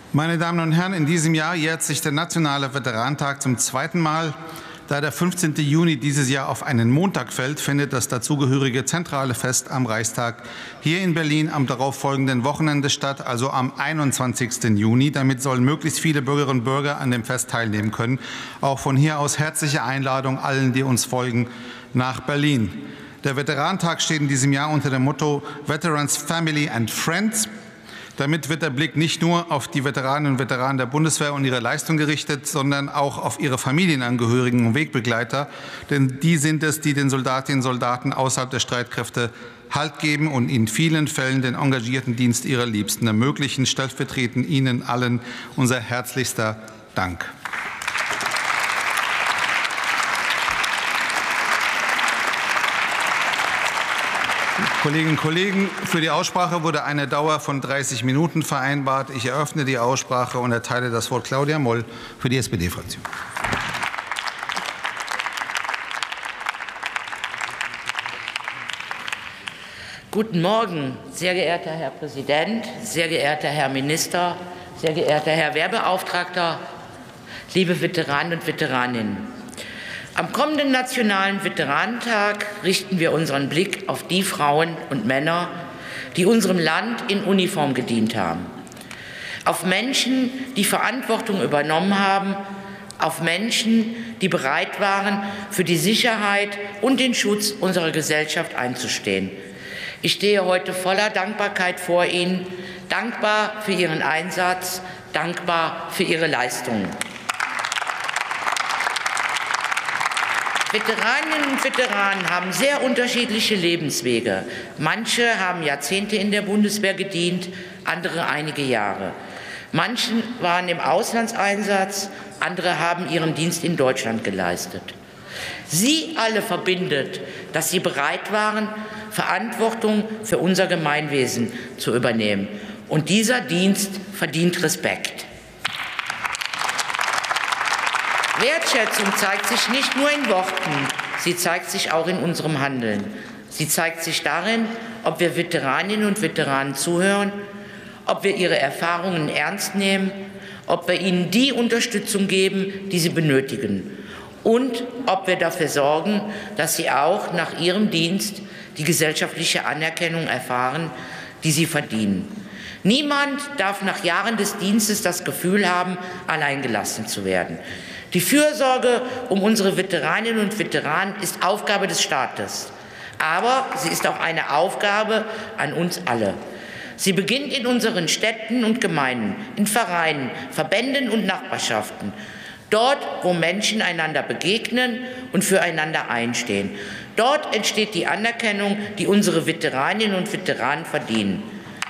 Meine Damen und Herren, in diesem Jahr jährt sich der Nationale Veteranentag zum zweiten Mal. Da der 15. Juni dieses Jahr auf einen Montag fällt, findet das dazugehörige zentrale Fest am Reichstag hier in Berlin am darauffolgenden Wochenende statt, also am 21. Juni. Damit sollen möglichst viele Bürgerinnen und Bürger an dem Fest teilnehmen können. Auch von hier aus herzliche Einladung allen, die uns folgen, nach Berlin. Der Veteranentag steht in diesem Jahr unter dem Motto Veterans, Family and Friends. Damit wird der Blick nicht nur auf die Veteranen und Veteranen der Bundeswehr und ihre Leistung gerichtet, sondern auch auf ihre Familienangehörigen und Wegbegleiter. Denn die sind es, die den Soldatinnen und Soldaten außerhalb der Streitkräfte Halt geben und in vielen Fällen den engagierten Dienst ihrer Liebsten ermöglichen. Stellvertretend Ihnen allen unser herzlichster Dank. Kolleginnen und Kollegen, für die Aussprache wurde eine Dauer von 30 Minuten vereinbart. Ich eröffne die Aussprache und erteile das Wort Claudia Moll für die SPD-Fraktion. Guten Morgen, sehr geehrter Herr Präsident, sehr geehrter Herr Minister, sehr geehrter Herr Wehrbeauftragter, liebe Veteranen und Veteraninnen. Am kommenden Nationalen Veteranentag richten wir unseren Blick auf die Frauen und Männer, die unserem Land in Uniform gedient haben. Auf Menschen, die Verantwortung übernommen haben, auf Menschen, die bereit waren, für die Sicherheit und den Schutz unserer Gesellschaft einzustehen. Ich stehe heute voller Dankbarkeit vor Ihnen, dankbar für Ihren Einsatz, dankbar für Ihre Leistungen. Veteraninnen und Veteranen haben sehr unterschiedliche Lebenswege. Manche haben Jahrzehnte in der Bundeswehr gedient, andere einige Jahre. Manche waren im Auslandseinsatz, andere haben ihren Dienst in Deutschland geleistet. Sie alle verbindet, dass sie bereit waren, Verantwortung für unser Gemeinwesen zu übernehmen. Und dieser Dienst verdient Respekt. Wertschätzung zeigt sich nicht nur in Worten, sie zeigt sich auch in unserem Handeln. Sie zeigt sich darin, ob wir Veteraninnen und Veteranen zuhören, ob wir ihre Erfahrungen ernst nehmen, ob wir ihnen die Unterstützung geben, die sie benötigen und ob wir dafür sorgen, dass sie auch nach ihrem Dienst die gesellschaftliche Anerkennung erfahren, die sie verdienen. Niemand darf nach Jahren des Dienstes das Gefühl haben, alleingelassen zu werden. Die Fürsorge um unsere Veteraninnen und Veteranen ist Aufgabe des Staates. Aber sie ist auch eine Aufgabe an uns alle. Sie beginnt in unseren Städten und Gemeinden, in Vereinen, Verbänden und Nachbarschaften. Dort, wo Menschen einander begegnen und füreinander einstehen. Dort entsteht die Anerkennung, die unsere Veteraninnen und Veteranen verdienen.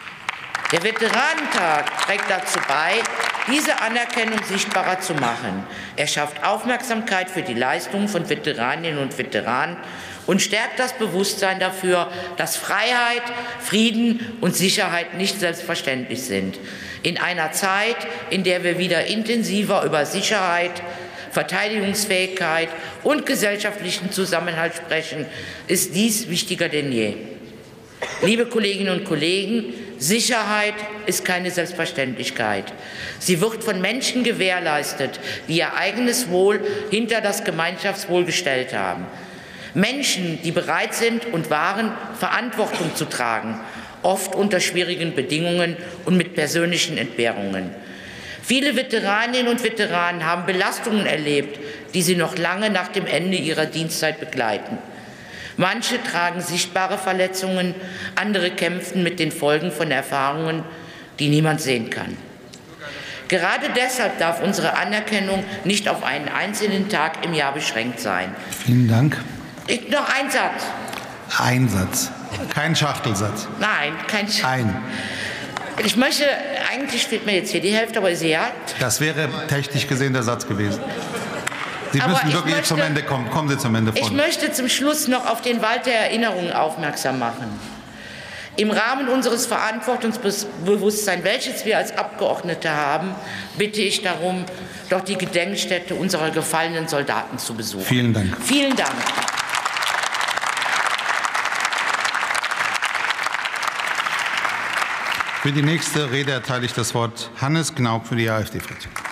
Der Veteranentag trägt dazu bei, diese Anerkennung sichtbarer zu machen. Er schafft Aufmerksamkeit für die Leistungen von Veteraninnen und Veteranen und stärkt das Bewusstsein dafür, dass Freiheit, Frieden und Sicherheit nicht selbstverständlich sind. In einer Zeit, in der wir wieder intensiver über Sicherheit, Verteidigungsfähigkeit und gesellschaftlichen Zusammenhalt sprechen, ist dies wichtiger denn je. Liebe Kolleginnen und Kollegen, Sicherheit ist keine Selbstverständlichkeit. Sie wird von Menschen gewährleistet, die ihr eigenes Wohl hinter das Gemeinschaftswohl gestellt haben. Menschen, die bereit sind und waren, Verantwortung zu tragen, oft unter schwierigen Bedingungen und mit persönlichen Entbehrungen. Viele Veteraninnen und Veteranen haben Belastungen erlebt, die sie noch lange nach dem Ende ihrer Dienstzeit begleiten. Manche tragen sichtbare Verletzungen, andere kämpfen mit den Folgen von Erfahrungen, die niemand sehen kann. Gerade deshalb darf unsere Anerkennung nicht auf einen einzelnen Tag im Jahr beschränkt sein. Vielen Dank. Noch ein Satz. Ein Satz, kein Schachtelsatz. Nein, kein Schachtelsatz. Ein. Ich möchte, eigentlich fehlt mir jetzt hier die Hälfte, aber ist egal. Das wäre technisch gesehen der Satz gewesen. Sie müssen wirklich zum Ende kommen. Kommen Sie zum Ende von. Ich möchte zum Schluss noch auf den Wald der Erinnerungen aufmerksam machen. Im Rahmen unseres Verantwortungsbewusstseins, welches wir als Abgeordnete haben, bitte ich darum, doch die Gedenkstätte unserer gefallenen Soldaten zu besuchen. Vielen Dank. Vielen Dank. Für die nächste Rede erteile ich das Wort Hannes Knaub für die AfD-Fraktion.